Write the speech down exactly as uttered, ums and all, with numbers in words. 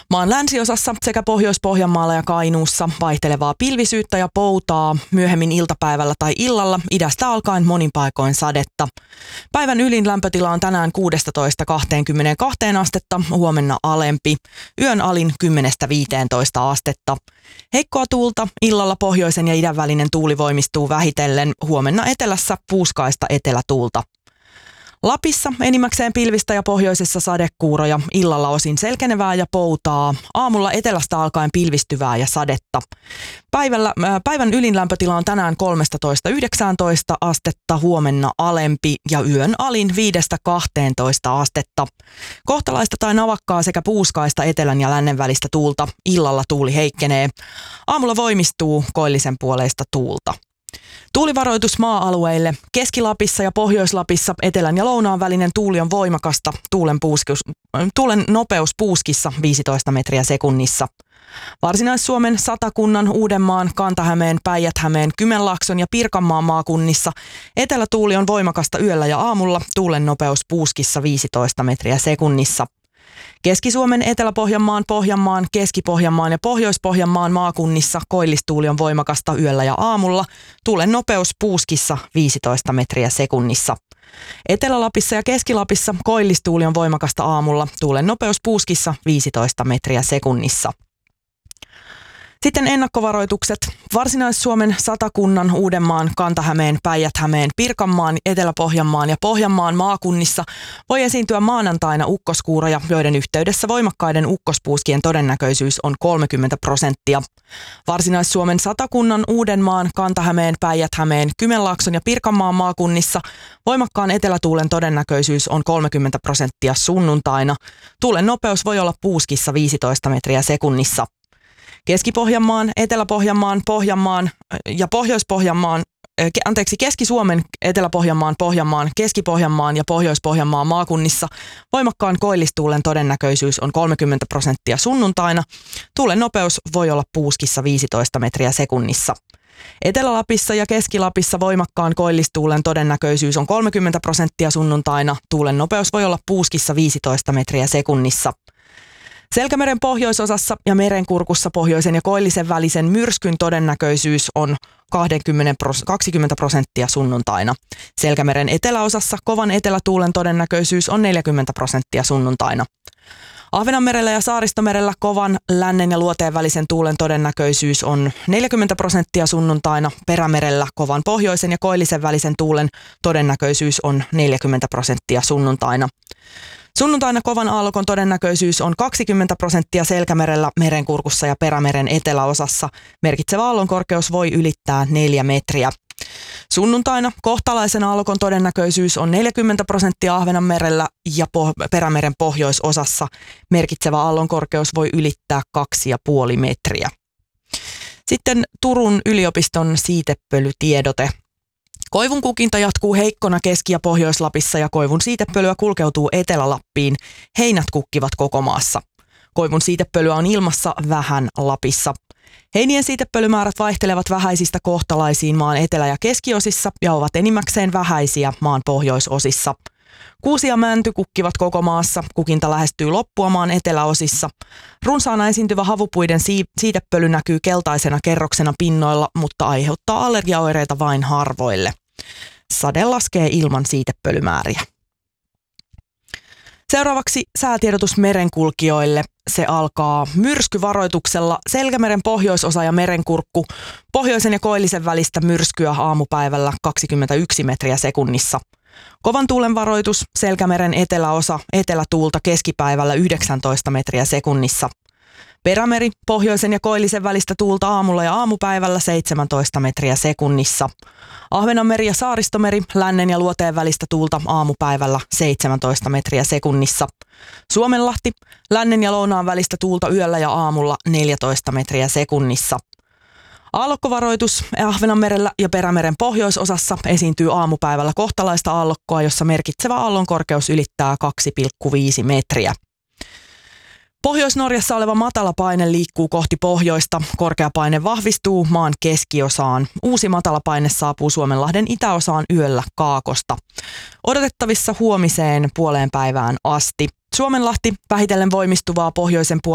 Maan länsiosassa sekä Pohjois-Pohjanmaalla ja Kainuussa vaihtelevaa pilvisyyttä ja poutaa, myöhemmin iltapäivällä tai illalla idästä alkaen monin paikoin sadetta. Päivän ylin lämpötila on tänään kuusitoista kaksikymmentäkaksi astetta, huomenna alempi. Yön alin kymmenestä viiteentoista astetta. Heikkoa tuulta, illalla pohjoisen ja idän välinen tuuli voimistuu vähitellen, huomenna etelässä puuskaista etelätuulta. Lapissa enimmäkseen pilvistä ja pohjoisessa sadekuuroja, illalla osin selkenevää ja poutaa, aamulla etelästä alkaen pilvistyvää ja sadetta. Päivällä, äh, päivän ylin lämpötila on tänään kolmetoista yhdeksäntoista astetta, huomenna alempi ja yön alin viidestä kahteentoista astetta. Kohtalaista tai navakkaa sekä puuskaista etelän ja lännen välistä tuulta, illalla tuuli heikkenee. Aamulla voimistuu koillisen puoleista tuulta. Tuulivaroitus maa-alueille. Keski-Lapissa ja Pohjois-Lapissa etelän ja lounaan välinen tuuli on voimakasta. Tuulen, puuskis, tuulen nopeus puuskissa viisitoista metriä sekunnissa. Varsinais-Suomen, Satakunnan, Uudenmaan, Kanta-Hämeen, Päijät-Hämeen, Kymenlaakson ja Pirkanmaan maakunnissa etelätuuli on voimakasta yöllä ja aamulla. Tuulen nopeus puuskissa viisitoista metriä sekunnissa. Keski-Suomen, Etelä-Pohjanmaan, Pohjanmaan, Keski-Pohjanmaan ja Pohjois-Pohjanmaan maakunnissa koillistuuli on voimakasta yöllä ja aamulla. Tuulen nopeus puuskissa viisitoista metriä sekunnissa. Etelä-Lapissa ja Keski-Lapissa koillistuuli on voimakasta aamulla. Tuulen nopeus puuskissa viisitoista metriä sekunnissa. Sitten ennakkovaroitukset. Varsinais-Suomen, Satakunnan, Uudenmaan, Kanta-Hämeen, Päijät-Hämeen, Pirkanmaan, Etelä-Pohjanmaan ja Pohjanmaan maakunnissa voi esiintyä maanantaina ukkoskuuroja, joiden yhteydessä voimakkaiden ukkospuuskien todennäköisyys on kolmekymmentä prosenttia. Varsinais-Suomen, Satakunnan, Uudenmaan, Kanta-Hämeen, Päijät-Hämeen, Kymenlaakson ja Pirkanmaan maakunnissa voimakkaan etelätuulen todennäköisyys on kolmekymmentä prosenttia sunnuntaina. Tuulen nopeus voi olla puuskissa viisitoista metriä sekunnissa. Keski-Pohjanmaan, Etelä-Pohjanmaan, Pohjanmaan ja Pohjois-Pohjanmaan, anteeksi, Keski-Suomen, Etelä-Pohjanmaan, Pohjanmaan, Keski-Pohjanmaan ja Pohjois-Pohjanmaan maakunnissa voimakkaan koillistuulen todennäköisyys on kolmekymmentä prosenttia sunnuntaina. Tuulen nopeus voi olla puuskissa viisitoista metriä sekunnissa. Etelä-Lapissa ja Keski-Lapissa voimakkaan koillistuulen todennäköisyys on kolmekymmentä prosenttia sunnuntaina. Tuulen nopeus voi olla puuskissa viisitoista metriä sekunnissa. Selkämeren pohjoisosassa ja merenkurkussa pohjoisen ja koillisen välisen myrskyn todennäköisyys on kaksikymmentä prosenttia sunnuntaina. Selkämeren eteläosassa kovan etelätuulen todennäköisyys on neljäkymmentä prosenttia sunnuntaina. Ahvenanmerellä ja Saaristomerellä kovan lännen ja luoteen välisen tuulen todennäköisyys on neljäkymmentä prosenttia sunnuntaina. Perämerellä kovan pohjoisen ja koillisen välisen tuulen todennäköisyys on neljäkymmentä prosenttia sunnuntaina. Sunnuntaina kovan aallokon todennäköisyys on kaksikymmentä prosenttia Selkämerellä, merenkurkussa ja Perämeren eteläosassa. Merkitsevä aallonkorkeus voi ylittää neljä metriä. Sunnuntaina kohtalaisen aallokon todennäköisyys on neljäkymmentä prosenttia Ahvenanmerellä ja po- Perämeren pohjoisosassa. Merkitsevä aallonkorkeus voi ylittää kaksi pilkku viisi metriä. Sitten Turun yliopiston siitepölytiedote. Koivun kukinta jatkuu heikkona Keski- ja Pohjois-Lapissa ja koivun siitepölyä kulkeutuu Etelä-Lappiin. Heinät kukkivat koko maassa. Koivun siitepölyä on ilmassa vähän Lapissa. Heinien siitepölymäärät vaihtelevat vähäisistä kohtalaisiin maan etelä- ja keskiosissa ja ovat enimmäkseen vähäisiä maan pohjoisosissa. Kuusi ja mänty kukkivat koko maassa, kukinta lähestyy loppua maan eteläosissa. Runsaana esiintyvä havupuiden siitepöly näkyy keltaisena kerroksena pinnoilla, mutta aiheuttaa allergiaoireita vain harvoille. Sade laskee ilman siitepölymääriä. Seuraavaksi säätiedotus merenkulkijoille. Se alkaa myrskyvaroituksella. Selkämeren pohjoisosa ja merenkurkku. Pohjoisen ja koillisen välistä myrskyä aamupäivällä kaksikymmentäyksi metriä sekunnissa. Kovan tuulen varoitus, Selkämeren eteläosa, etelätuulta keskipäivällä yhdeksäntoista metriä sekunnissa. Perämeri, pohjoisen ja koillisen välistä tuulta aamulla ja aamupäivällä seitsemäntoista metriä sekunnissa. Ahvenanmeri ja Saaristomeri, lännen ja luoteen välistä tuulta aamupäivällä seitsemäntoista metriä sekunnissa. Suomenlahti, lännen ja lounaan välistä tuulta yöllä ja aamulla neljätoista metriä sekunnissa. Aallokkovaroitus Ahvenanmerellä ja Perämeren pohjoisosassa esiintyy aamupäivällä kohtalaista aallokkoa, jossa merkitsevä aallonkorkeus ylittää kaksi pilkku viisi metriä. Pohjois-Norjassa oleva matala paine liikkuu kohti pohjoista. Korkea paine vahvistuu maan keskiosaan. Uusi matala paine saapuu Suomenlahden itäosaan yöllä kaakosta. Odotettavissa huomiseen puoleen päivään asti. Suomenlahti vähitellen voimistuvaa pohjoisen puolen